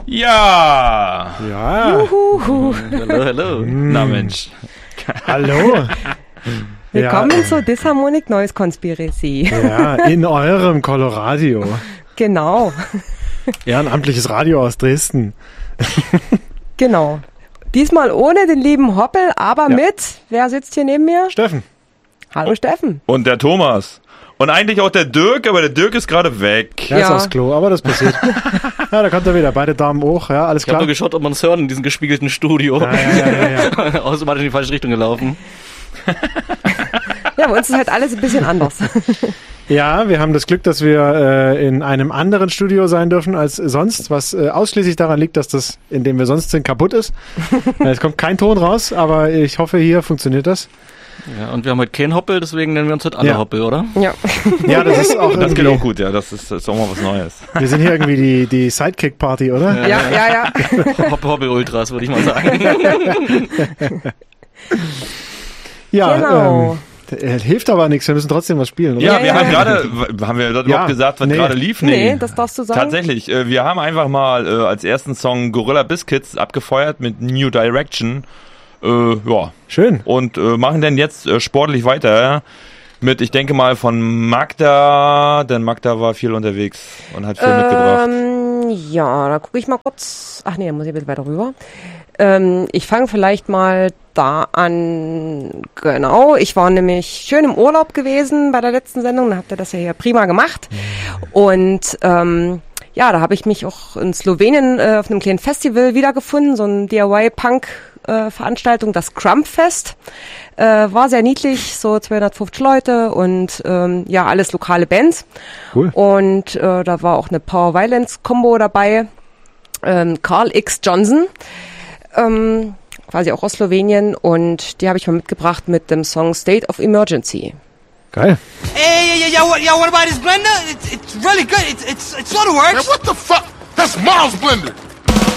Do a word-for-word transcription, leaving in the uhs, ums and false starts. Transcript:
Ja. Ja. Juhu. Hallo, hallo. Na Mensch. Hallo. Willkommen ja. zur Disharmonic Noise Conspiracy. Ja, in eurem Coloradio. Genau. Ehrenamtliches Radio aus Dresden. Genau. Diesmal ohne den lieben Hoppel, aber Ja. mit, wer sitzt hier neben mir? Steffen. Hallo Steffen. Und der Thomas. Und eigentlich auch der Dirk, aber der Dirk ist gerade weg. Er ist Ja. aufs Klo, aber das passiert. Ja, da kommt er wieder. Beide Daumen hoch, ja, alles Ich habe klar. nur geschaut, ob man es hört in diesem gespiegelten Studio. Ja, ja, ja, ja, ja. Automatisch in die falsche Richtung gelaufen. Ja, bei uns ist halt alles ein bisschen anders. Ja, wir haben das Glück, dass wir äh, in einem anderen Studio sein dürfen als sonst, was äh, ausschließlich daran liegt, dass das, in dem wir sonst sind, kaputt ist. Äh, es kommt kein Ton raus, aber ich hoffe, hier funktioniert das. Ja, und wir haben heute keinen Hoppel, deswegen nennen wir uns heute alle Ja. Hoppel, oder? Ja. Ja, das ist auch Das geht irgendwie, auch gut, ja. Das ist, das ist auch mal was Neues. wir sind hier irgendwie die, die Sidekick-Party, oder? Ja, ja, ja. Hoppel, Hoppel Ultras, würde ich mal sagen. Ja, Genau. ähm, äh, hilft aber nichts, wir müssen trotzdem was spielen, oder? Ja, Ja, wir ja, haben ja. gerade, haben wir dort Ja. überhaupt gesagt, was Nee. gerade lief? Nee, das darfst du sagen. Tatsächlich, äh, wir haben einfach mal äh, als ersten Song Gorilla Biscuits abgefeuert mit New Direction. Äh, ja, Schön. und äh, machen dann jetzt äh, sportlich weiter mit, ich denke mal, von Magda, denn Magda war viel unterwegs und hat viel mitgebracht. Ähm, ja, da gucke ich mal kurz. Ach nee, da muss ich ein bisschen weiter rüber. Ähm, ich fange vielleicht mal da an. Genau, ich war nämlich schön im Urlaub gewesen bei der letzten Sendung. Da habt ihr das ja hier prima gemacht. Und ähm, ja, da habe ich mich auch in Slowenien äh, auf einem kleinen Festival wiedergefunden, so ein D I Y-Punk-Veranstaltung, das Crumpfest. Äh, war sehr niedlich, so zweihundertfünfzig Leute und ähm, ja, alles lokale Bands. Cool. Und äh, da war auch eine Power Violence Combo dabei. Ähm, Carl X. Johnson, ähm, quasi auch aus Slowenien, und die habe ich mal mitgebracht mit dem Song State of Emergency. Geil. Hey, yeah, yeah, yeah, what, yeah, what about this blender? It's, it's really good. It's, it's, it sort of works. Man, what the fuck? That's Miles' blender.